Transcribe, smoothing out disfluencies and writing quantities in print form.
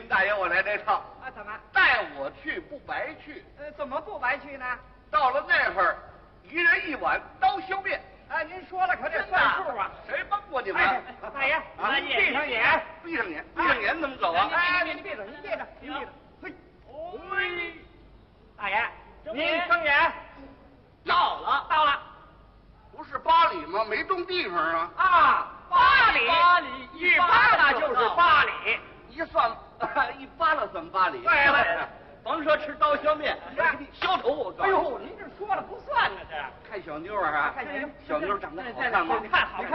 听大爷我来这套啊？怎么带我去不白去？ 怎么不白去呢？ 到了那会儿，一人一碗刀削面。 啊，您说了可得算数啊！ 谁帮过你们？ 大爷，您闭上眼， 闭上眼，闭上眼怎么走啊？ 您闭着，您闭着，您闭着。嘿，大爷，您睁眼。 到了， 到了。 不是巴黎吗？没动地方啊。 啊，巴黎，一巴拉就是巴黎。 一算，一巴拉算巴黎。 对了， 甭说吃刀削面，削头我告诉你。 哎呦，您这说了不算呢，这看小妞啊， 看小妞， 小妞长得好看吗？ 你看好看。